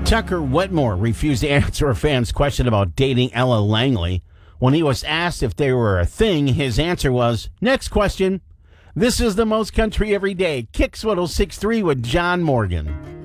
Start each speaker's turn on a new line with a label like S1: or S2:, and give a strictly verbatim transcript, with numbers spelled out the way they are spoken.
S1: Tucker Wetmore refused to answer a fan's question about dating Ella Langley. When he was asked if they were a thing, his answer was, next question. This is the most country every day. Kicks one oh six point three with John Morgan.